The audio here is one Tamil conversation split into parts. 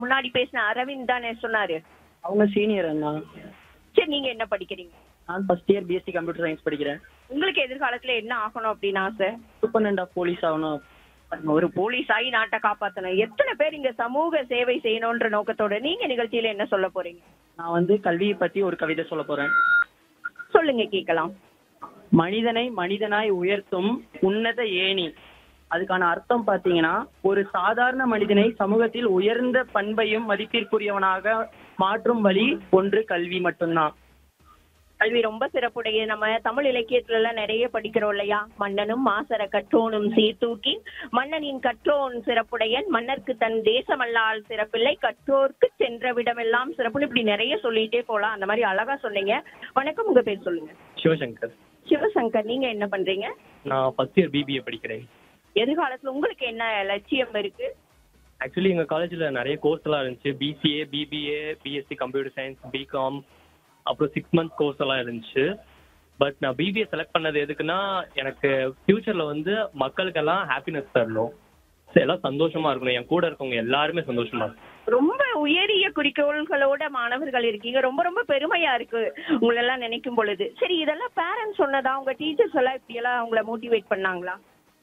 முன்னாடி பேசின அரவிந்த் தானே சொன்னாரு? அவங்க சீனியர் அண்ணா. சரி, நீங்க என்ன படிக்கிறீங்க? நான் first year BSc computer science படிக்கிறேன். உங்களுக்கு எதிர்காலத்துல என்ன ஆகணும் அப்படின்னு ஆசை? சூப்பர்டென்ட் ஆஃப் போலீஸ் ஆகணும். ஒரு போலீஸ் ஆகி நாட்டை காப்பாத்தணும். எத்தனை பேர் இங்க சமூக சேவை செய்யணும்ன்ற நோக்கத்தோட நீங்க நிகழ்ச்சியில என்ன சொல்ல போறீங்க? நான் வந்து கல்வியை பத்தி ஒரு கவிதை சொல்ல போறேன். சொல்லுங்க, கேட்கலாம். மனிதனை மனிதனாய் உயர்த்தும் உன்னத ஏணி. அதுக்கான அர்த்தம் பாத்தீங்கன்னா, ஒரு சாதாரண மனிதனை சமூகத்தில் உயர்ந்த பண்பையும் மதிப்பிற்குரியவனாக மாற்றும் வழி ஒன்று கல்வி மட்டும்தான். கல்வி ரொம்ப சிறப்புடைய. நம்ம தமிழ் இலக்கியத்துல எல்லாம் நிறைய படிக்கிறோம் இல்லையா? மன்னனும் மாசற கற்றோனும் சீர்தூக்கி மன்னனின் கற்றோன் சிறப்புடையன் மன்னருக்கு தன் தேசமல்லால் சிறப்பில்லை கற்றோர்க்கு சென்ற விடமெல்லாம் சிறப்புன்னு இப்படி நிறைய சொல்லிட்டே போலாம். அந்த மாதிரி அழகா சொன்னீங்க. வணக்கம், உங்க பேர் சொல்லுங்க. சிவசங்கர். சிவசங்கர், நீங்க என்ன பண்றீங்க? நான் ஃபர்ஸ்ட் இயர் பிபிஏ படிக்கிறேன். எதிர்காலத்துல உங்களுக்கு என்ன லட்சியம் இருக்கு? ஆக்சுவலி எங்கள் காலேஜில் நிறைய கோர்ஸ் எல்லாம் இருந்துச்சு. PCA, BBA, BSc computer science, BCom, அப்புறம் 6 month கோர்ஸ் எல்லாம் இருந்துச்சு. பட் நான் பிபிஏ செலக்ட் பண்ணது எதுக்குன்னா, எனக்கு ஃபியூச்சரில் வந்து மக்களுக்கெல்லாம் ஹாப்பினஸ் தரணும், எல்லாம் சந்தோஷமா இருக்கணும், என் கூட இருக்கவங்க எல்லாருமே சந்தோஷமா இருக்கணும். ரொம்ப உயரிய குறிக்கோள்களோட மாணவர்கள் இருக்கீங்க. ரொம்ப ரொம்ப பெருமையா இருக்கு உங்களெல்லாம் நினைக்கும் பொழுது. சரி, இதெல்லாம் பேரண்ட்ஸ் சொன்னதா? உங்க டீச்சர்ஸ் எல்லாம் இப்படி எல்லாம் உங்களை மோட்டிவேட் பண்ணாங்களா?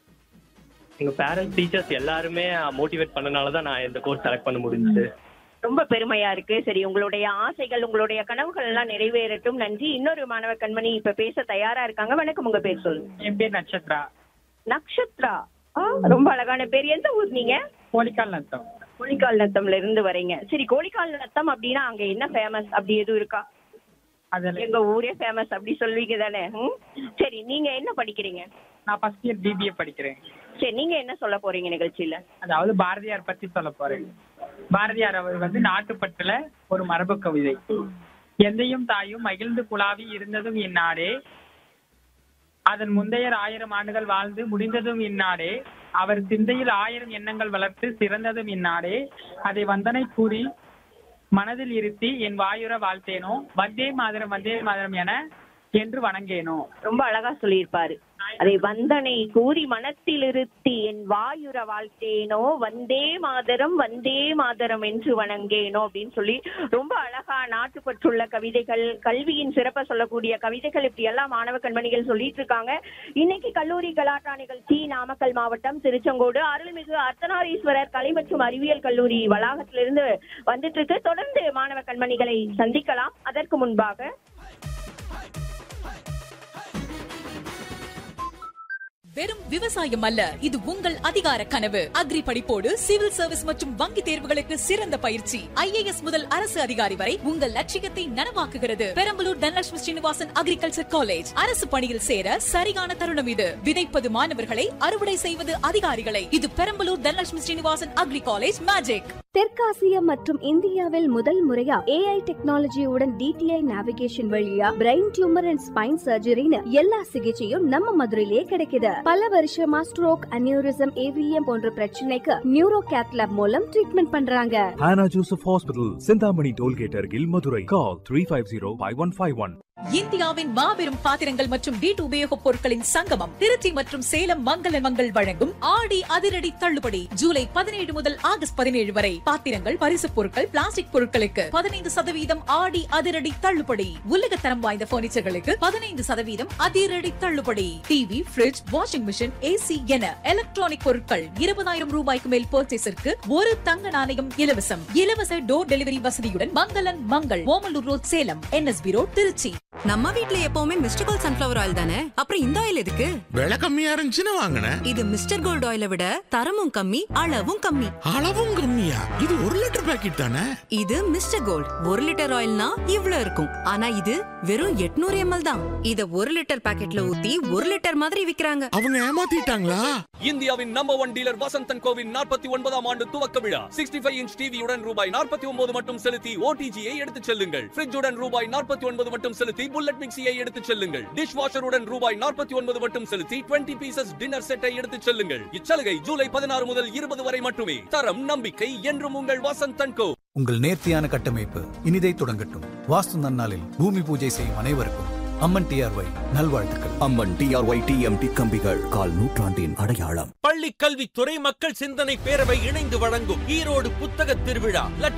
எங்கள் பேரண்ட்ஸ், டீச்சர்ஸ் எல்லாருமே மோட்டிவேட் பண்ணனால தான் நான் இந்த கோர்ஸ் செலக்ட் பண்ண முடிஞ்சுச்சு. ரொம்ப பெருமையா இருக்கு. சரி, உங்களுடைய ஆசைகள், உங்களுடைய கனவுகள் எல்லாம் நிறைவேறட்டும். நன்றி. இன்னொரு மாணவ கண்மணி இப்ப பேச தயாரா இருக்காங்க. வணக்கம், உங்க பேர் சொல்லுங்க. என் பேர் நட்சத்ரா. நக்ஷத்ரா, ரொம்ப அழகான பேர். எந்த ஊர் நீங்க? கோழிக்கால் நத்தம். கோழிக்கால் நத்தம்ல இருந்து வரீங்க. சரி, கோழிக்கால் நத்தம் அப்படின்னா அங்க என்ன ஃபேமஸ் அப்படி எதுவும் இருக்கா? அதில் எங்க ஊரே ஃபேமஸ் அப்படி சொல்வீங்க தானே? சரி, நீங்க என்ன படிக்கிறீங்க? நான் ஃபர்ஸ்ட் இயர் பிபிஏ படிக்கிறேன். சரி, நீங்க என்ன சொல்ல போறீங்க நிகழ்ச்சியில? அதாவது பாரதியார் பத்தி சொல்ல போறேன். பாரதியார் அவர் வந்து நாட்டுப்பற்றுல ஒரு மரபு கவிதை. எந்தையும் தாயும் மகிழ்ந்து குழாவி இருந்ததும் இந்நாடே, அதன் முந்தையர் 1000 ஆண்டுகள் வாழ்ந்து முடிந்ததும் இந்நாடே, அவர் சிந்தையில் 1000 எண்ணங்கள் வளர்த்து சிறந்ததும் இந்நாடே, அதை வந்தனை கூறி மனதில் இருத்தி என் வாயுற வாழ்த்தேனோ, வந்தே மாதரம் என என்று வணங்கேனோ. ரொம்ப அழகா சொல்லியிருப்பாரு. அதை வந்தனை கூறி மனத்தில் இருத்தி என் வாயுற வாழ்த்தேனோ, வந்தே மாதரம் என்று வணங்கேனோ அப்படின்னு சொல்லி ரொம்ப அழகா நாட்டுப்பற்றுள்ள கவிதைகள், கல்வியின் சிறப்பை சொல்லக்கூடிய கவிதைகள் இப்படி எல்லாம் மாணவ கண்மணிகள் சொல்லிட்டு இருக்காங்க. இன்னைக்கு கல்லூரி கலாட்டா நிகழ்ச்சி நாமக்கல் மாவட்டம் திருச்செங்கோடு அருள்மிகு அர்த்தநாரீஸ்வரர் கலை மற்றும் அறிவியல் கல்லூரி வளாகத்திலிருந்து வந்துட்டு இருக்கு. தொடர்ந்து மாணவ கண்மணிகளை சந்திக்கலாம். அதற்கு முன்பாக வெறும் விவசாயம் அல்ல, இது உங்கள் அதிகார கனவு. அக்ரி படிப்போடு சிவில் சர்வீஸ் மற்றும் வங்கி தேர்வுகளுக்கு சிறந்த பயிற்சி. IAS முதல் அரசு அதிகாரி வரை உங்கள் லட்சியத்தை நனவாக்குகிறது. Perambalur Dhanalakshmi Srinivasan agriculture college. அரசு பணியில் சேர சரியான தருணம் இது. விதைப்பது மாணவர்களை, அறுவடை செய்வது அதிகாரிகளை. இது Perambalur Dhanalakshmi Srinivasan agri college magic. தெற்காசிய மற்றும் இந்தியாவில் முதல் முறையா AI டெக்னாலஜியுடன் DTI நேவிகேஷன் வழியா பிரெயின் டியூமர் அண்ட் ஸ்பைன் சர்ஜரின்னு எல்லா சிகிச்சையும் நம்ம மதுரையிலே கிடைக்குது. பல வருஷமா ஸ்ட்ரோக், அனியூரிசம், AVM போன்ற பிரச்சனைக்கு நியூரோ கேத்லாப் மூலம் ட்ரீட்மெண்ட் பண்றாங்க. Hannah Joseph Hospital, Sindhamani Tollgate அருகில் மதுரை. Call 350-5151. இந்தியாவின் மாபெரும் பாத்திரங்கள் மற்றும் வீட்டு உபயோகப் பொருட்களின் சங்கமம் திருச்சி மற்றும் சேலம் மங்கள மங்கள் வழங்கும் ஆடி அதிரடி தள்ளுபடி. ஜூலை 17 முதல் ஆகஸ்ட் 17 வரை பாத்திரங்கள், பரிசுப் பொருட்கள், பிளாஸ்டிக் பொருட்களுக்கு 15% ஆடி அதிரடி தள்ளுபடி. உலகத்தரம் வாய்ந்த பர்னிச்சர்களுக்கு 15% அதிரடி தள்ளுபடி. TV, bridge, washing machine, AC என எலக்ட்ரானிக் பொருட்கள் 20,000 ரூபாய்க்கு மேல் பர்ச்சேஸிற்கு ஒரு தங்க நாணயம் இலவசம். இலவச டோர் டெலிவரி வசதியுடன் மங்களன் Mangal, Omalur road, Salem, NSB road, Trichy. நம்ம வீட்ல எப்பவுமே மிஸ்டர் கோல்ட் சன்ஃபிளவர் ஆயில் தானே, அப்புறம் இந்த ஆயில் எதுக்கு? விலை கம்மியா இருந்துச்சுன்னு வாங்கினேன். இது மிஸ்டர் கோல்ட் ஆயிலை விட தரமும் கம்மி, அளவும் கம்மி. அளவும் கம்மியா? இது 1 லிட்டர் பாக்கெட் தானே. இது மிஸ்டர் கோல்ட் 1 லிட்டர் ஆயில்னா இவ்ளோ இருக்கும். ஆனா இது வெறும் 800 ml தான். இத 1 லிட்டர் பாக்கெட்ல ஊத்தி 1 லிட்டர் மாதிரி விக்கிறாங்க. அவங்க ஏமாத்திட்டாங்களா? இந்தியாவின் நம்பர் 1 டீலர் வசந்தன் கோவின் 49ஆம் ஆண்டு துவக்க விழா. 65 இன்ச் டிவியுடன் ரூபாய் 49 மட்டும் செலுத்தி OTG-ஐ எடுத்துச் செல்லுங்கள். ஃப்ரிட்ஜுடன் ரூபாய் 49 மட்டும் செலுத்தி புல்லட் மிக்சியை எடுத்துச் செல்லுங்கள். டிஷ் வாஷருடன் ரூபாய் 49 மட்டும் செலுத்தி 20 பீசஸ் டின்னர் செட்டை எடுத்துச் செல்லுங்கள். இச்சலுகை ஜூலை 16 முதல் 20 வரை மட்டுமே. தரம், நம்பிக்கை என்றும் உங்கள் வசந்தன் கோ. உங்கள் நேர்த்தியான கட்டமைப்பு இனிதை தொடங்கட்டும். வாஸ்து நன்னாளில் பூமி பூஜை செய்யும் அனைவருக்கும் அம்மன் டிஆர்ஒய் நல்வாழ்த்துக்கள். அம்மன் டிஆர்ஒய் டிஎம்டி கம்பிகள் கால் நூற்றாண்டின் அடையாளம். பள்ளி கல்வித்துறை மக்கள் சிந்தனை பேரவை இணைந்து வழங்கும் ஈரோடு புத்தக திருவிழா